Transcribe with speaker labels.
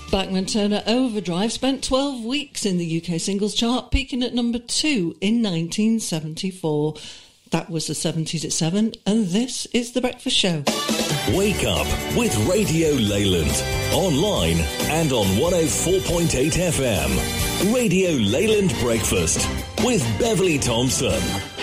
Speaker 1: Bachman Turner Overdrive spent 12 weeks in the UK singles chart, peaking at number 2 in 1974. That was the 70s at 7, and this is The Breakfast Show.
Speaker 2: Wake up with Radio Leyland. Online and on 104.8 FM. Radio Leyland Breakfast with Beverly Thompson.